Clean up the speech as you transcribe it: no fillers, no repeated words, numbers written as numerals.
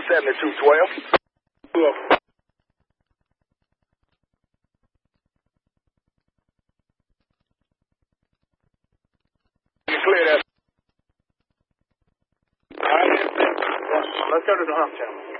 7212. Clear that. All right. Let's go to the hump channel.